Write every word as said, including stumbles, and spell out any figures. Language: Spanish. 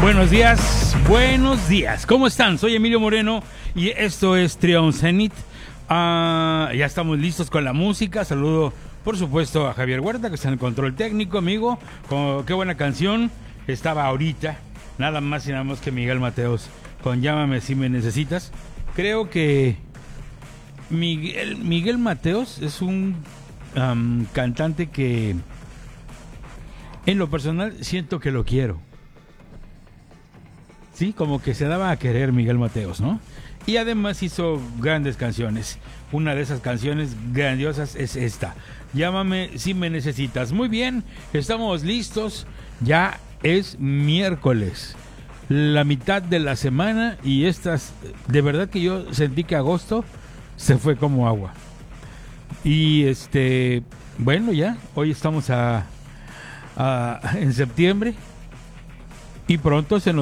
Buenos días, buenos días. ¿Cómo están? Soy Emilio Moreno y esto es Trion Zenit. Uh, ya estamos listos con la música. Saludo, por supuesto, a Javier Huerta, que está en el control técnico, amigo. Como, qué buena canción. Estaba ahorita, nada más y nada más que Miguel Mateos con Llámame si me necesitas. Creo que Miguel, Miguel Mateos es un um, cantante que, en lo personal, siento que lo quiero. Sí, como que se daba a querer Miguel Mateos, ¿no? Y además hizo grandes canciones. Una de esas canciones grandiosas es esta. Llámame si me necesitas. Muy bien, estamos listos. Ya es miércoles, la mitad de la semana, y estas, de verdad que yo sentí que agosto se fue como agua. Y este, bueno, ya, hoy estamos a, a en septiembre y pronto se nos